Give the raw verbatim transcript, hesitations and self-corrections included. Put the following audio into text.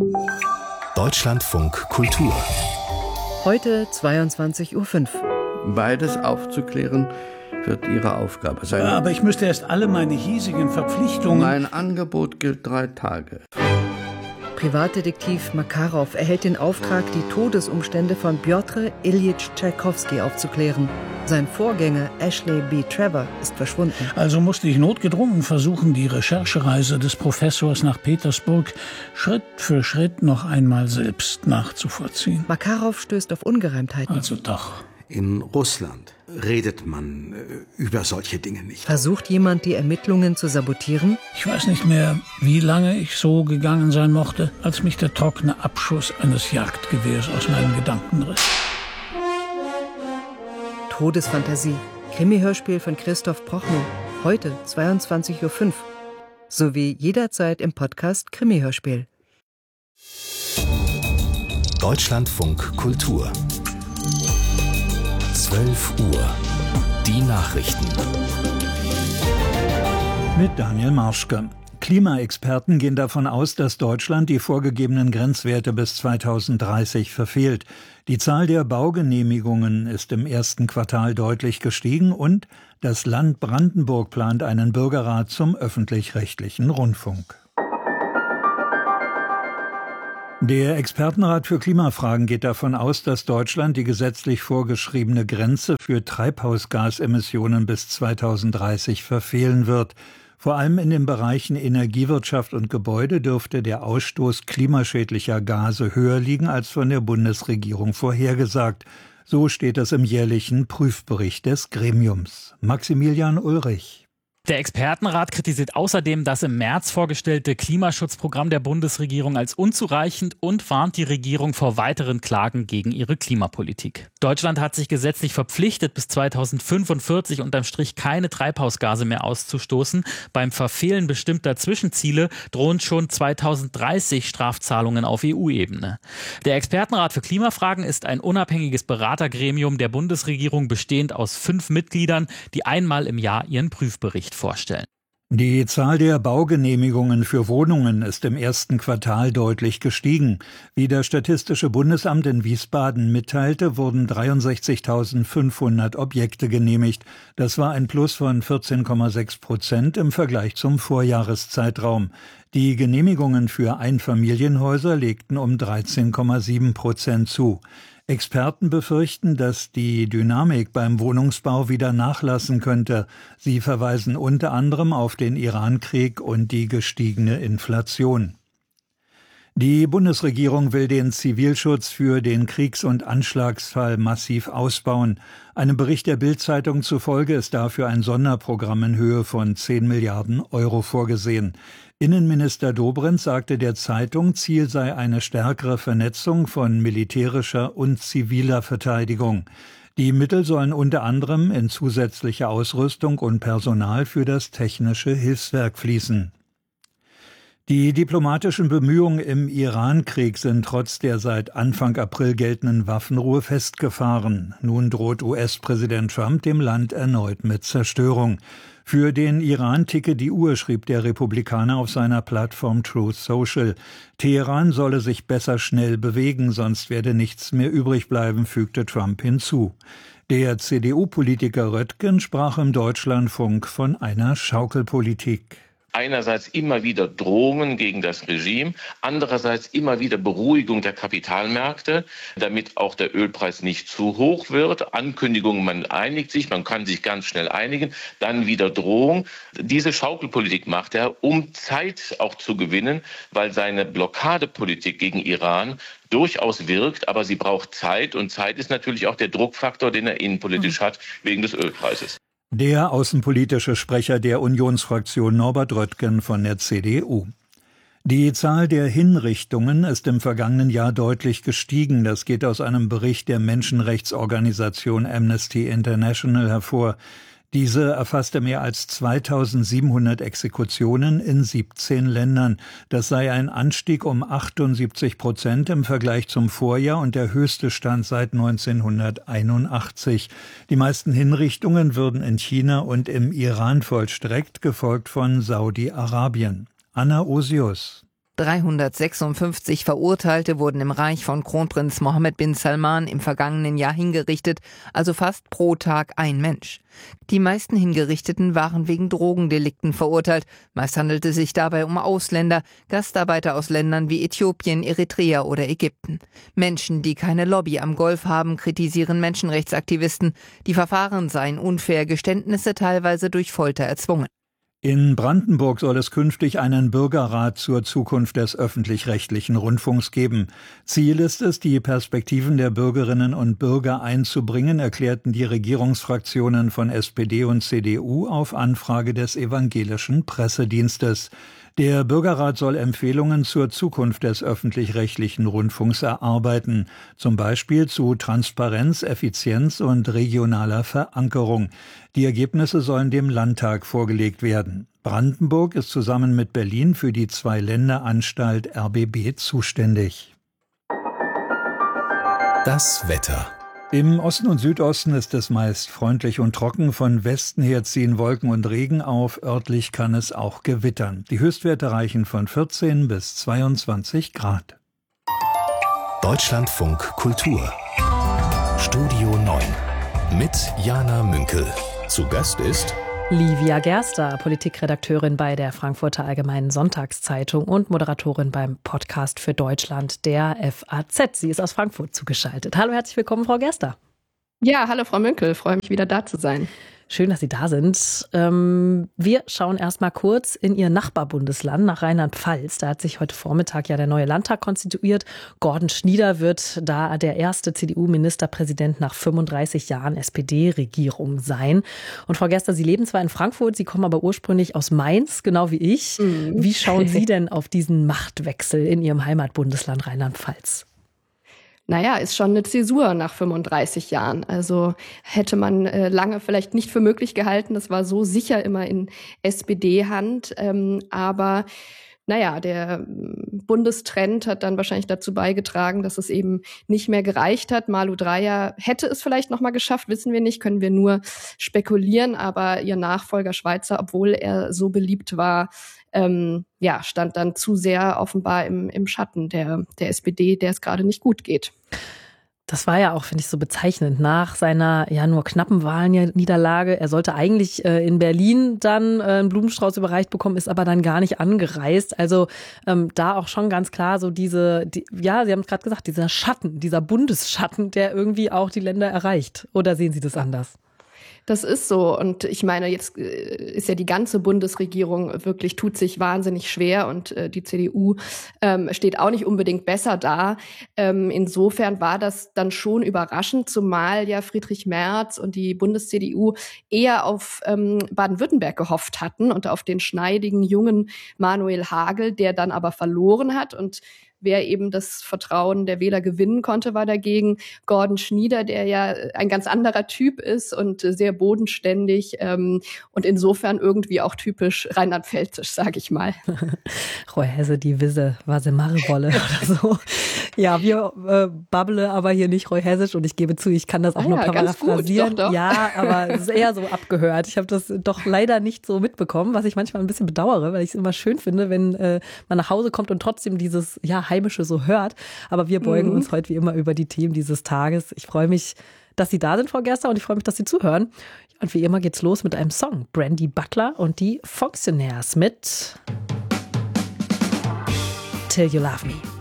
Deutschlandfunk Kultur. Heute zweiundzwanzig Uhr fünf. Beides aufzuklären wird Ihre Aufgabe sein. Aber ich müsste erst alle meine hiesigen Verpflichtungen... Mein Angebot gilt drei Tage. Privatdetektiv Makarow erhält den Auftrag, die Todesumstände von Pjotr Iljitsch Tschaikowski aufzuklären. Sein Vorgänger Ashley B. Trevor ist verschwunden. Also musste ich notgedrungen versuchen, die Recherchereise des Professors nach Petersburg Schritt für Schritt noch einmal selbst nachzuvollziehen. Makarow stößt auf Ungereimtheiten. Also doch. In Russland redet man äh, über solche Dinge nicht. Versucht jemand, die Ermittlungen zu sabotieren? Ich weiß nicht mehr, wie lange ich so gegangen sein mochte, als mich der trockene Abschuss eines Jagdgewehrs aus meinen Gedanken riss. Todesfantasie. Krimi-Hörspiel von Christoph Prochnow. Heute zweiundzwanzig Uhr fünf. Sowie jederzeit im Podcast Krimi-Hörspiel. Deutschlandfunk Kultur. zwölf Uhr. Die Nachrichten. Mit Daniel Marschke. Klimaexperten gehen davon aus, dass Deutschland die vorgegebenen Grenzwerte bis zweitausenddreißig verfehlt. Die Zahl der Baugenehmigungen ist im ersten Quartal deutlich gestiegen und das Land Brandenburg plant einen Bürgerrat zum öffentlich-rechtlichen Rundfunk. Der Expertenrat für Klimafragen geht davon aus, dass Deutschland die gesetzlich vorgeschriebene Grenze für Treibhausgasemissionen bis zweitausenddreißig verfehlen wird. Vor allem in den Bereichen Energiewirtschaft und Gebäude dürfte der Ausstoß klimaschädlicher Gase höher liegen als von der Bundesregierung vorhergesagt. So steht es im jährlichen Prüfbericht des Gremiums. Maximilian Ulrich. Der Expertenrat kritisiert außerdem das im März vorgestellte Klimaschutzprogramm der Bundesregierung als unzureichend und warnt die Regierung vor weiteren Klagen gegen ihre Klimapolitik. Deutschland hat sich gesetzlich verpflichtet, bis zweitausendfünfundvierzig unterm Strich keine Treibhausgase mehr auszustoßen. Beim Verfehlen bestimmter Zwischenziele drohen schon zweitausenddreißig Strafzahlungen auf E U-Ebene. Der Expertenrat für Klimafragen ist ein unabhängiges Beratergremium der Bundesregierung, bestehend aus fünf Mitgliedern, die einmal im Jahr ihren Prüfbericht vorstellen. Die Zahl der Baugenehmigungen für Wohnungen ist im ersten Quartal deutlich gestiegen. Wie das Statistische Bundesamt in Wiesbaden mitteilte, wurden dreiundsechzigtausendfünfhundert Objekte genehmigt. Das war ein Plus von vierzehn Komma sechs Prozent im Vergleich zum Vorjahreszeitraum. Die Genehmigungen für Einfamilienhäuser legten um dreizehn Komma sieben Prozent zu. Experten befürchten, dass die Dynamik beim Wohnungsbau wieder nachlassen könnte. Sie verweisen unter anderem auf den Irankrieg und die gestiegene Inflation. Die Bundesregierung will den Zivilschutz für den Kriegs- und Anschlagsfall massiv ausbauen. Einem Bericht der Bild-Zeitung zufolge ist dafür ein Sonderprogramm in Höhe von zehn Milliarden Euro vorgesehen. Innenminister Dobrindt sagte der Zeitung, Ziel sei eine stärkere Vernetzung von militärischer und ziviler Verteidigung. Die Mittel sollen unter anderem in zusätzliche Ausrüstung und Personal für das technische Hilfswerk fließen. Die diplomatischen Bemühungen im Irankrieg sind trotz der seit Anfang April geltenden Waffenruhe festgefahren. Nun droht U S-Präsident Trump dem Land erneut mit Zerstörung. Für den Iran ticke die Uhr, schrieb der Republikaner auf seiner Plattform Truth Social. Teheran solle sich besser schnell bewegen, sonst werde nichts mehr übrig bleiben, fügte Trump hinzu. Der C D U-Politiker Röttgen sprach im Deutschlandfunk von einer Schaukelpolitik. Einerseits immer wieder Drohungen gegen das Regime, andererseits immer wieder Beruhigung der Kapitalmärkte, damit auch der Ölpreis nicht zu hoch wird. Ankündigungen, man einigt sich, man kann sich ganz schnell einigen, dann wieder Drohung. Diese Schaukelpolitik macht er, um Zeit auch zu gewinnen, weil seine Blockadepolitik gegen Iran durchaus wirkt, aber sie braucht Zeit und Zeit ist natürlich auch der Druckfaktor, den er innenpolitisch hat, wegen des Ölpreises. Der außenpolitische Sprecher der Unionsfraktion Norbert Röttgen von der C D U. Die Zahl der Hinrichtungen ist im vergangenen Jahr deutlich gestiegen. Das geht aus einem Bericht der Menschenrechtsorganisation Amnesty International hervor. Diese erfasste mehr als zweitausendsiebenhundert Exekutionen in siebzehn Ländern. Das sei ein Anstieg um achtundsiebzig Prozent im Vergleich zum Vorjahr und der höchste Stand seit neunzehnhunderteinundachtzig. Die meisten Hinrichtungen würden in China und im Iran vollstreckt, gefolgt von Saudi-Arabien. Anna Osius. dreihundertsechsundfünfzig Verurteilte wurden im Reich von Kronprinz Mohammed bin Salman im vergangenen Jahr hingerichtet, also fast pro Tag ein Mensch. Die meisten Hingerichteten waren wegen Drogendelikten verurteilt. Meist handelte es sich dabei um Ausländer, Gastarbeiter aus Ländern wie Äthiopien, Eritrea oder Ägypten. Menschen, die keine Lobby am Golf haben, kritisieren Menschenrechtsaktivisten. Die Verfahren seien unfair, Geständnisse teilweise durch Folter erzwungen. In Brandenburg soll es künftig einen Bürgerrat zur Zukunft des öffentlich-rechtlichen Rundfunks geben. Ziel ist es, die Perspektiven der Bürgerinnen und Bürger einzubringen, erklärten die Regierungsfraktionen von S P D und C D U auf Anfrage des evangelischen Pressedienstes. Der Bürgerrat soll Empfehlungen zur Zukunft des öffentlich-rechtlichen Rundfunks erarbeiten, zum Beispiel zu Transparenz, Effizienz und regionaler Verankerung. Die Ergebnisse sollen dem Landtag vorgelegt werden. Brandenburg ist zusammen mit Berlin für die Zwei-Länder-Anstalt R B B zuständig. Das Wetter. Im Osten und Südosten ist es meist freundlich und trocken. Von Westen her ziehen Wolken und Regen auf. Örtlich kann es auch gewittern. Die Höchstwerte reichen von vierzehn bis zweiundzwanzig Grad. Deutschlandfunk Kultur. Studio neun. Mit Jana Münkel. Zu Gast ist Livia Gerster, Politikredakteurin bei der Frankfurter Allgemeinen Sonntagszeitung und Moderatorin beim Podcast für Deutschland, der F A Z. Sie ist aus Frankfurt zugeschaltet. Hallo, herzlich willkommen, Frau Gerster. Ja, hallo Frau Münkel, freue mich wieder da zu sein. Schön, dass Sie da sind. Ähm, wir schauen erst mal kurz in Ihr Nachbarbundesland, nach Rheinland-Pfalz. Da hat sich heute Vormittag ja der neue Landtag konstituiert. Gordon Schnieder wird da der erste C D U-Ministerpräsident nach fünfunddreißig Jahren S P D-Regierung sein. Und Frau Gerster, Sie leben zwar in Frankfurt, Sie kommen aber ursprünglich aus Mainz, genau wie ich. Mhm. Wie schauen Sie denn auf diesen Machtwechsel in Ihrem Heimatbundesland Rheinland-Pfalz? Naja, ist schon eine Zäsur nach fünfunddreißig Jahren. Also hätte man äh, lange vielleicht nicht für möglich gehalten. Das war so sicher immer in S P D-Hand. Ähm, aber naja, der Bundestrend hat dann wahrscheinlich dazu beigetragen, dass es eben nicht mehr gereicht hat. Malu Dreyer hätte es vielleicht noch mal geschafft, wissen wir nicht, können wir nur spekulieren. Aber ihr Nachfolger Schweizer, obwohl er so beliebt war, ähm, ja, stand dann zu sehr offenbar im, im Schatten der, der S P D, der es gerade nicht gut geht. Das war ja auch, finde ich, so bezeichnend. Nach seiner ja nur knappen Wahlniederlage, er sollte eigentlich äh, in Berlin dann äh, einen Blumenstrauß überreicht bekommen, ist aber dann gar nicht angereist. Also ähm, da auch schon ganz klar so diese, die, ja, Sie haben es gerade gesagt, dieser Schatten, dieser Bundesschatten, der irgendwie auch die Länder erreicht. Oder sehen Sie das anders? Das ist so. Und ich meine, jetzt ist ja die ganze Bundesregierung wirklich, tut sich wahnsinnig schwer und äh, die C D U ähm, steht auch nicht unbedingt besser da. Ähm, insofern war das dann schon überraschend, zumal ja Friedrich Merz und die Bundes-C D U eher auf ähm, Baden-Württemberg gehofft hatten und auf den schneidigen jungen Manuel Hagel, der dann aber verloren hat. Und wer eben das Vertrauen der Wähler gewinnen konnte, war dagegen Gordon Schnieder, der ja ein ganz anderer Typ ist und sehr bodenständig ähm, und insofern irgendwie auch typisch rheinland-pfälzisch, sage ich mal. Roy Hesse, die Wisse, was sie machen wolle oder so. Ja, wir äh, babble aber hier nicht Roy Hessisch und ich gebe zu, ich kann das auch ah, nur ja, paraphrasieren. Gut, doch, doch. Ja, aber es ist eher so abgehört. Ich habe das doch leider nicht so mitbekommen, was ich manchmal ein bisschen bedauere, weil ich es immer schön finde, wenn äh, man nach Hause kommt und trotzdem dieses ja Heimische so hört. Aber wir beugen mhm. uns heute wie immer über die Themen dieses Tages. Ich freue mich, dass Sie da sind, Frau Gerster, und ich freue mich, dass Sie zuhören. Und wie immer geht's los mit einem Song. Brandy Butler und die Fonctionaires mit Till You Love Me.